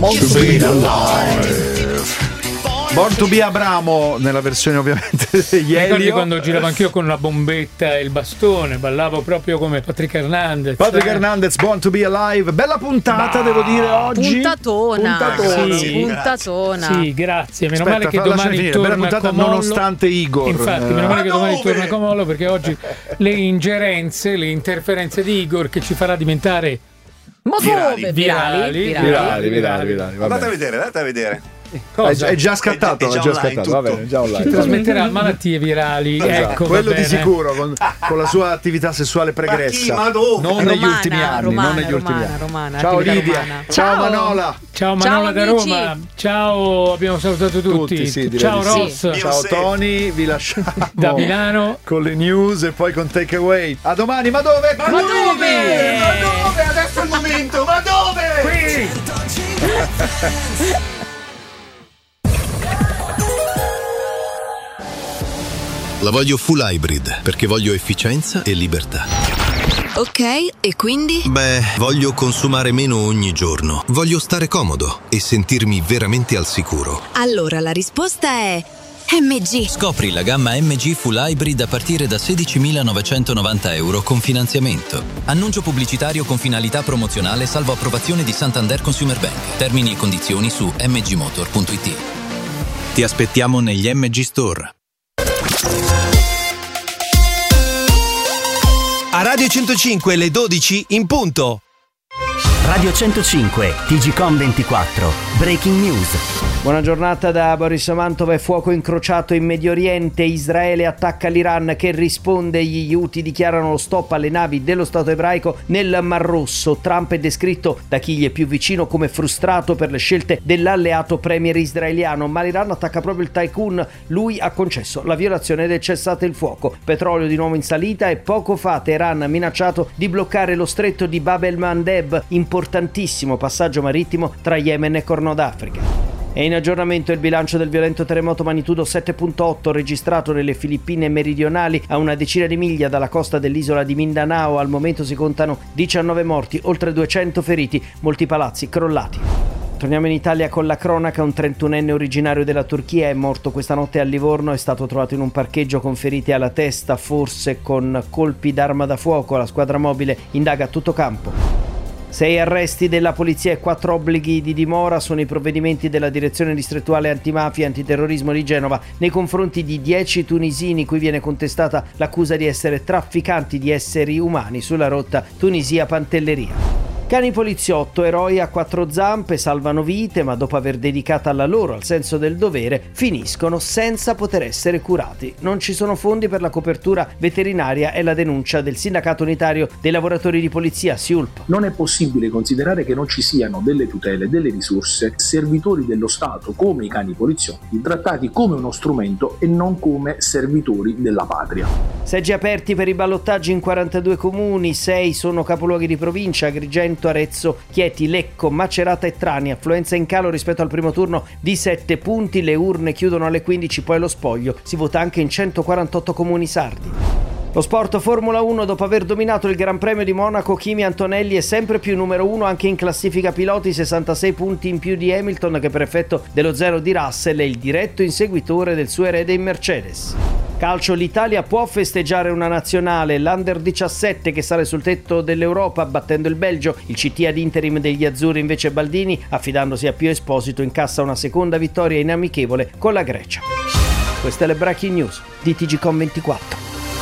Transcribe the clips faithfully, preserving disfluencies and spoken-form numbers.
Born to be alive. Born to be Abramo nella versione ovviamente degli Elio. Ricordi quando giravo anch'io con la bombetta e il bastone, ballavo proprio come Patrick Hernandez. Patrick eh? Hernandez, Born to be Alive. Bella puntata, bah, devo dire oggi. Puntatona. Puntatona. Sì, puntatona. Sì, grazie. Meno Aspetta, male che fa, domani finire. torna Bella puntata Comollo. Nonostante Igor. Infatti, eh. meno male che Ma domani dove? torna Comollo, perché oggi le ingerenze, le interferenze di Igor che ci farà diventare Ma Virali. dove? Virali, Virali, Virali, virali, virali. Andate a Vabbè. vedere, andate a vedere. cosa? È già scattato, È già è già online scattato, va tutto. bene, già online. Ci trasmetterà malattie virali. Esatto, Ecco, quello va di bene. sicuro, con, con la sua attività sessuale pregressa. Ma chi? Ma dove? Non negli Romana, ultimi anni, romana, non negli ultimi romana, anni. romana, Ciao attività Lidia, romana. ciao Ciao. Manola. Ciao Manola Ciao, da amici. Roma. Ciao, abbiamo salutato tutti. Tutti, sì, direi ciao di sì. Ross. Sì. Ciao Tony, vi lasciamo Da Milano. con le news e poi con Takeaway. A domani, ma dove? Ma dove? Ma dove? Adesso è il momento, ma dove? Qui. La voglio full hybrid perché voglio efficienza e libertà. Ok, e quindi? Beh, voglio consumare meno ogni giorno. Voglio stare comodo e sentirmi veramente al sicuro. Allora la risposta è M G. Scopri la gamma M G Full Hybrid a partire da sedicimilanovancentonovanta euro con finanziamento. Annuncio pubblicitario con finalità promozionale salvo approvazione di Santander Consumer Bank. Termini e condizioni su m g motor punto i t. Ti aspettiamo negli M G Store. A Radio centocinque le dodici in punto. Radio centocinque, T G Com ventiquattro, Breaking News. Buona giornata da Boris Mantova. E fuoco incrociato in Medio Oriente. Israele attacca l'Iran che risponde. Gli Houthi dichiarano lo stop alle navi dello Stato ebraico nel Mar Rosso. Trump è descritto da chi gli è più vicino come frustrato per le scelte dell'alleato premier israeliano, ma l'Iran attacca proprio il tycoon. Lui ha concesso la violazione del cessate il fuoco. Petrolio di nuovo in salita e poco fa Teheran ha minacciato di bloccare lo stretto di Bab el-Mandeb, importantissimo passaggio marittimo tra Yemen e Corno d'Africa. E in aggiornamento il bilancio del violento terremoto magnitudo sette virgola otto registrato nelle Filippine meridionali a una decina di miglia dalla costa dell'isola di Mindanao. Al momento si contano diciannove morti, oltre duecento feriti, molti palazzi crollati. Torniamo in Italia con la cronaca. Un trentunenne originario della Turchia è morto questa notte a Livorno, è stato trovato in un parcheggio con ferite alla testa, forse con colpi d'arma da fuoco. La squadra mobile indaga a tutto campo. Sei arresti della polizia e quattro obblighi di dimora sono i provvedimenti della direzione distrettuale antimafia e antiterrorismo di Genova nei confronti di dieci tunisini cui viene contestata l'accusa di essere trafficanti di esseri umani sulla rotta Tunisia-Pantelleria. Cani poliziotto, eroi a quattro zampe, salvano vite, ma dopo aver dedicata alla loro al senso del dovere, finiscono senza poter essere curati. Non ci sono fondi per la copertura veterinaria e la denuncia del Sindacato Unitario dei Lavoratori di Polizia, S I U L P. Non è possibile considerare che non ci siano delle tutele, delle risorse, servitori dello Stato come i cani poliziotti, trattati come uno strumento e non come servitori della patria. Seggi aperti per i ballottaggi in quarantadue comuni, sei sono capoluoghi di provincia: Agrigento, Arezzo, Chieti, Lecco, Macerata e Trani. Affluenza in calo rispetto al primo turno di sette punti, le urne chiudono alle quindici, poi lo spoglio. Si vota anche in centoquarantotto comuni sardi. Lo sport Formula uno, dopo aver dominato il Gran Premio di Monaco, Kimi Antonelli è sempre più numero uno anche in classifica piloti, sessantasei punti in più di Hamilton, che per effetto dello zero di Russell è il diretto inseguitore del suo erede in Mercedes. Calcio, l'Italia può festeggiare una nazionale, l'Under diciassette che sale sul tetto dell'Europa battendo il Belgio. Il C T ad interim degli azzurri invece Baldini, affidandosi a Pio Esposito, incassa una seconda vittoria in amichevole con la Grecia. Queste le Breaking News di T G Com ventiquattro.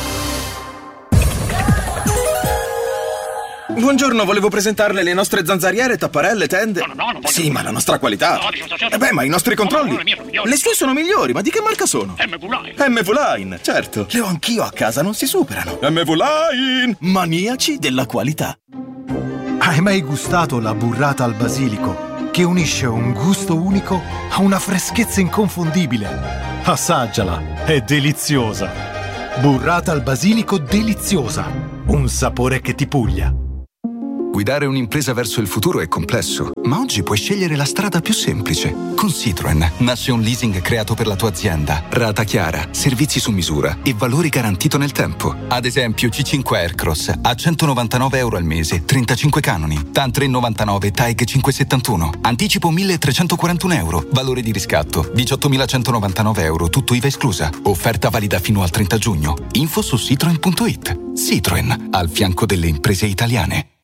Buongiorno, volevo presentarle le nostre zanzariere, tapparelle, tende. No, no, no, non voglio. Sì, ma la nostra qualità. No, dico, certo. Eh beh, ma i nostri controlli. No, no, le mie sono migliori. Le sue sono migliori, ma di che marca sono? M V Line. M V Line, certo. Le ho anch'io a casa, non si superano. M V Line, maniaci della qualità. Hai mai gustato la burrata al basilico, che unisce un gusto unico a una freschezza inconfondibile? Assaggiala, è deliziosa. Burrata al basilico deliziosa, un sapore che ti puglia. Guidare un'impresa verso il futuro è complesso, ma oggi puoi scegliere la strada più semplice. Con Citroen nasce un leasing creato per la tua azienda. Rata chiara, servizi su misura e valori garantito nel tempo. Ad esempio C cinque Aircross a centonovantanove euro al mese, trentacinque canoni. TAN tre virgola novantanove, T A E G cinquecentosettantuno. Anticipo milletrecentoquarantuno euro. Valore di riscatto diciottomilacentonovantanove euro, tutto I V A esclusa. Offerta valida fino al trenta giugno. Info su citroen punto it. Citroen, al fianco delle imprese italiane.